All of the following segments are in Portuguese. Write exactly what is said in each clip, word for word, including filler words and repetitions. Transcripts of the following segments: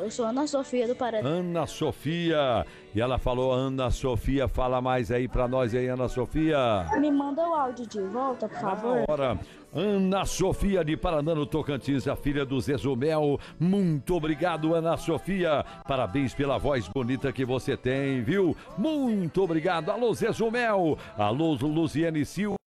Eu sou Ana Sofia do Paraná. Ana Sofia. E ela falou, Ana Sofia, fala mais aí pra nós aí, Ana Sofia. Me manda o áudio de volta, por favor. Ora, Ana Sofia de Paraná, no Tocantins, a filha do Zezumel. Muito obrigado, Ana Sofia. Parabéns pela voz bonita que você tem, viu? Muito obrigado. Alô, Zezumel. Alô, Luziane Silva.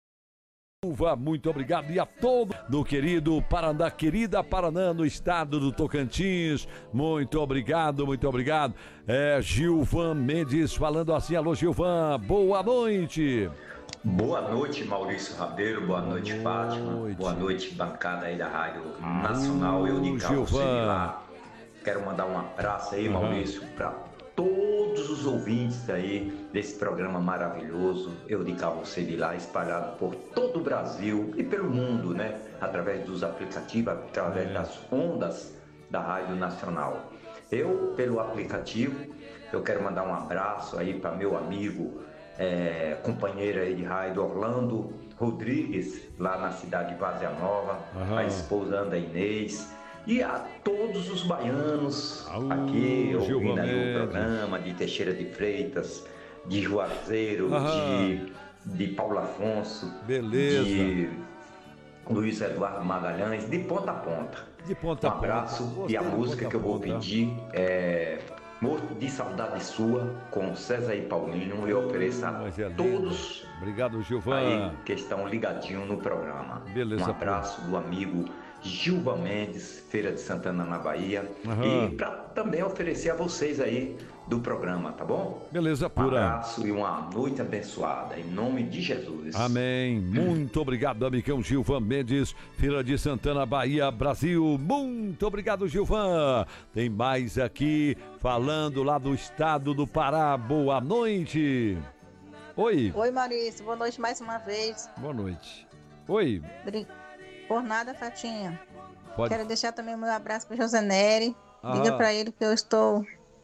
Muito obrigado e a todo do querido Paraná, querida Paraná, no estado do Tocantins. Muito obrigado, muito obrigado. É Gilvan Mendes falando assim. Alô, Gilvan, boa noite. Boa noite, Maurício Rabeiro. Boa noite, Fátima. Noite. Boa noite, bancada aí da Rádio Nacional. Eu de cá, você de lá. Quero mandar um abraço aí, uhum. Maurício, para todos os ouvintes aí desse programa maravilhoso. Eu de cá, você de lá, espalhado por todo o Brasil e pelo mundo, né? Através dos aplicativos, através é. das ondas da Rádio Nacional. Eu, pelo aplicativo, eu quero mandar um abraço aí para meu amigo, É, companheira aí de rádio Orlando Rodrigues, lá na cidade de Várzea Nova, uhum. a esposa Ana Inês, e a todos os baianos Aú, aqui ouvindo aí o programa de Teixeira de Freitas, de Juazeiro, uhum. de, de Paulo Afonso, beleza. de Luiz Eduardo Magalhães, de ponta a ponta. De ponta um abraço a ponta. E a música que eu vou pedir é Morto de Saudade Sua, com César e Paulinho, eu ofereço a é todos Obrigado, Gilvan. aí que estão ligadinhos no programa. Beleza, um abraço pô. do amigo Gilvan Mendes, Feira de Santana, na Bahia. Uhum. E para também oferecer a vocês aí do programa, tá bom? Beleza, pura. Um abraço e uma noite abençoada, em nome de Jesus. Amém. Muito obrigado, amigão Gilvan Mendes, Feira de Santana, Bahia, Brasil. Muito obrigado, Gilvan. Tem mais aqui, falando lá do estado do Pará. Boa noite. Oi. Oi, Maurício. Boa noite mais uma vez. Boa noite. Oi. Por nada, Fatinha. Pode... Quero deixar também um abraço para o José Nery. Ah. Diga para ele que eu estou...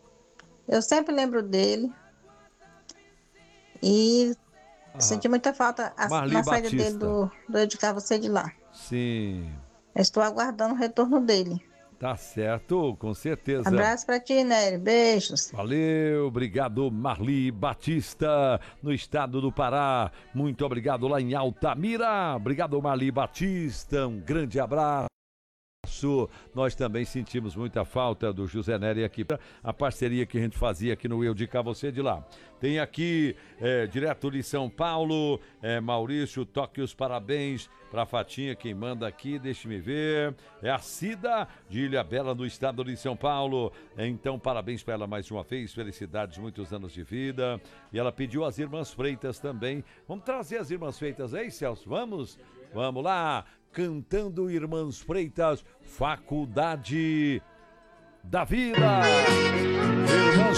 Eu sempre lembro dele. E ah. senti muita falta a, na saída Batista. dele do, do Edicar Você de Lá. Sim. Eu estou aguardando o retorno dele. Tá certo, com certeza. Abraço pra ti, Nery. Beijos. Valeu, obrigado, Marli Batista, no estado do Pará. Muito obrigado lá em Altamira. Obrigado, Marli Batista. Um grande abraço. Nós também sentimos muita falta do José Nery aqui, a parceria que a gente fazia aqui no Eu de Cá, Você de Lá. Tem aqui, é, direto de São Paulo, é, Maurício, toque os parabéns para a Fatinha, quem manda aqui, deixe-me ver, é a Cida de Ilhabela, no estado de São Paulo. Então, parabéns para ela mais uma vez, felicidades, muitos anos de vida. E ela pediu as Irmãs Freitas também. Vamos trazer as Irmãs Freitas aí, Celso? Vamos? Vamos lá! Cantando Irmãs Freitas, Faculdade da Vida. Irmãs